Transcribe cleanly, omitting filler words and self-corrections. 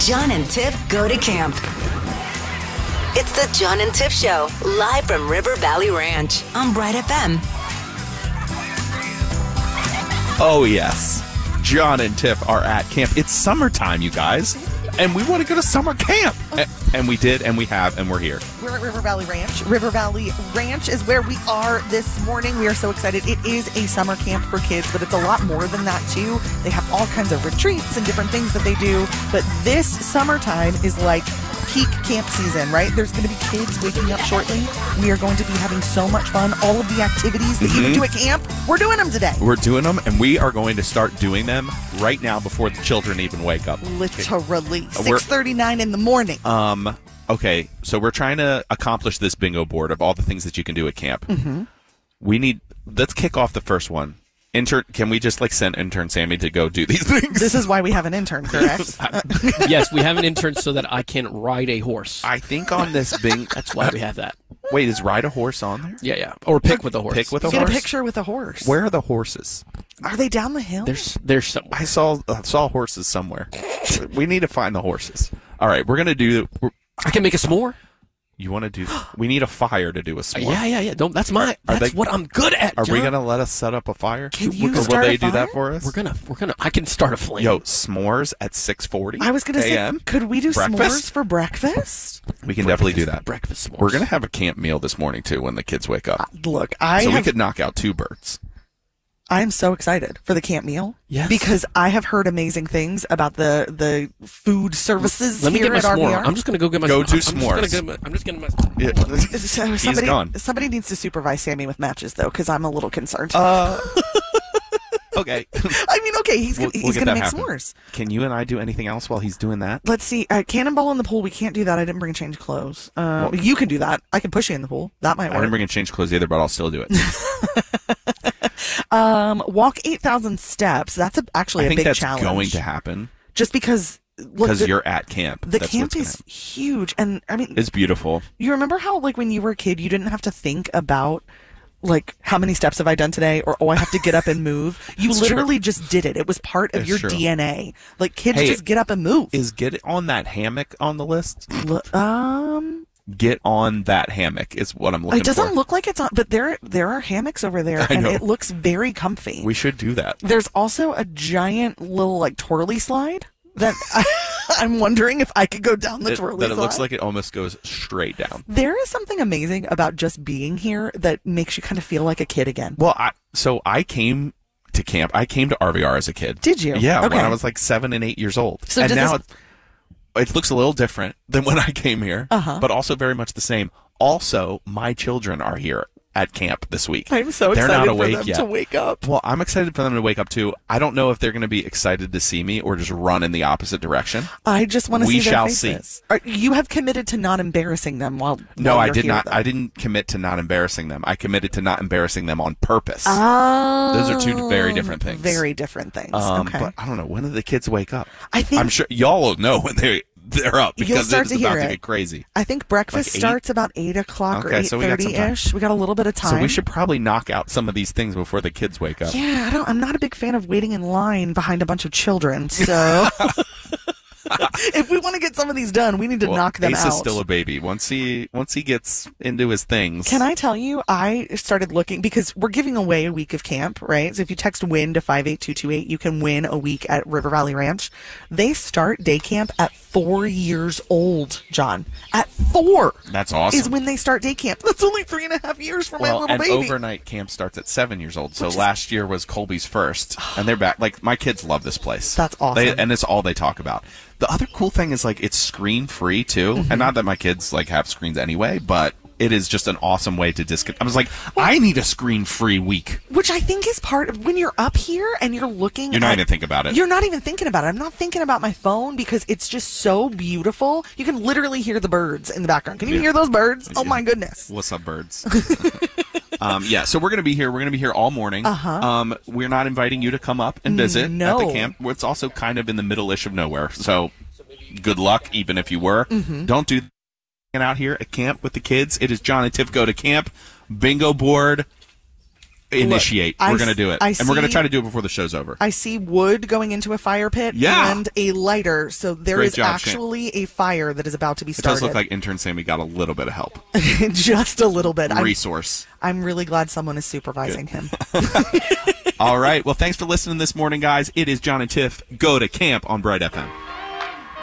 John and Tiff go to camp. It's the John and Tiff Show, live from River Valley Ranch on Bright FM. Oh, yes. John and Tiff are at camp. It's summertime, you guys. And we want to go to summer camp. And we did, and we have, and we're here. We're at River Valley Ranch. River Valley Ranch is where we are this morning. We are so excited. It is a summer camp for kids, but it's a lot more than that, too. They have all kinds of retreats and different things that they do. But this summertime is like peak camp season, right? There's going to be kids waking up shortly. We are going to be having so much fun. All of the activities that you can do at camp, we're doing them today. We're doing them, and we are going to start doing them right now before the children even wake up. Literally. 6:39 in the morning. Okay, so we're trying to accomplish this bingo board of all the things that you can do at camp. Let's kick off the first one. Can we just send intern Sammy to go do these things? This is why we have an intern, correct? Yes, we have an intern so that I can ride a horse. I think on this bingo... That's why we have that. Wait, is ride a horse on there? Yeah. Or pick with a horse. Pick with a Get horse? a picture with a horse. Where are the horses? Are they down the hill? There's some. I saw horses somewhere. We need to find the horses. All right, we're going to do... I can make a s'more. You want to do... We need a fire to do a s'more. Yeah. That's what I'm good at, Are John. we going to let us set up a fire? Can you Or start will they a do that fire? for us? We're gonna. I can start a flame. Yo, s'mores at 6:40 I was going to say, a.m.? could we do Breakfast? s'mores for breakfast? We can definitely do that. Breakfast s'mores. We're going to have a camp meal this morning, too, when the kids wake up. Look, We could knock out 2 birds. I'm so excited for the camp meal. Yes. Because I have heard amazing things about the food services Let me here get my at s'more. RVR. I'm just gonna go get my. Go do I'm just gonna s'mores. I'm just getting my. So He's gone. somebody needs to supervise Sammy with matches, though, because I'm a little concerned. Okay. I mean, okay, he's We'll going get to that make happen. s'mores. Can you and I do anything else while he's doing that? Let's see. Cannonball in the pool, we can't do that. I didn't bring change clothes. You can do that. I can push you in the pool. That might I didn't work. bring a change clothes either, but I'll still do it. Walk 8,000 steps. That's actually I a think big that's challenge. going to happen Just because... Look, because you're at camp. the That's camp what's is huge. And, I mean... It's beautiful. You remember how, when you were a kid, you didn't have to think about, how many steps have I done today? Or, I have to get up and move. You It's literally just did it. It was part of It's your true. DNA. Kids Hey, just get up and move. Is get on that hammock on the list? It Get on that hammock is what I'm looking for. doesn't look like it's on, but there are hammocks over there, I and know. it looks very comfy. We should do that. There's also a giant little, twirly slide that I'm wondering if I could go down the twirly slide. It looks like it almost goes straight down. There is something amazing about just being here that makes you kind of feel like a kid again. Well, I came to camp. I came to RVR as a kid. Did you? Yeah, Okay. when I was 7 and 8 years old. So and does now this- it looks a little different than when I came here, but also very much the same. Also, my children are here at camp this week. I'm so They're excited not awake for them yet. to wake up. Well, I'm excited for them to wake up too. I don't know if they're going to be excited to see me or just run in the opposite direction. I just want to We see their shall faces. You have committed to not embarrassing them while No, I you're did here, not. though. I didn't commit to not embarrassing them. I committed to not embarrassing them on purpose. Oh, Those are 2 very different things. Very different things. Okay. But I don't know. When do the kids wake up? I think I'm sure y'all will know when they're up You'll because start it's to hear about to it. get crazy. I think breakfast 8? starts about 8 o'clock or Okay, so we got some 8:30-ish. We got a little bit of time. So we should probably knock out some of these things before the kids wake up. Yeah, I'm not a big fan of waiting in line behind a bunch of children. So if we want to get some of these done, we need to knock them Ace out. is still a baby. Once he gets into his things. Can I tell you, I started looking because we're giving away a week of camp, right? So if you text WIN to 58228, you can win a week at River Valley Ranch. They start day camp at 4 years old, John. At 4. That's awesome. Is when they start day camp. That's only 3.5 years for my little and baby. overnight camp starts at 7 years old. So last year was Colby's first, and they're back. My kids love this place. That's awesome. And it's all they talk about. The other cool thing is it's screen free too, Mm-hmm. and not that my kids have screens anyway, but it is just an awesome way to disconnect. I was I need a screen free week. Which I think is part of when you're up here and you're looking. You're not even thinking about it. You're not even thinking about it. I'm not thinking about my phone because it's just so beautiful. You can literally hear the birds in the background. Can you hear those birds? Oh my goodness. What's up, birds? Yeah, so we're going to be here. We're going to be here all morning. We're not inviting you to come up and visit at the camp. It's also kind of in the middle-ish of nowhere. So good luck, even if you were. Don't do out here at camp with the kids. It is John and Tiff Go to Camp. Bingo board. initiate. Look, we're going to do it. And we're going to see- try to do it before the show's over. I see wood going into a fire pit Yeah. and a lighter. So there Great is job, Shane. actually a fire that is about to be It started. does look like intern Sammy got a little bit of help. Just a little bit. Resource. I'm really glad someone is supervising him. All right. Well, thanks for listening this morning, guys. It is John and Tiff. Go to camp on Bright FM.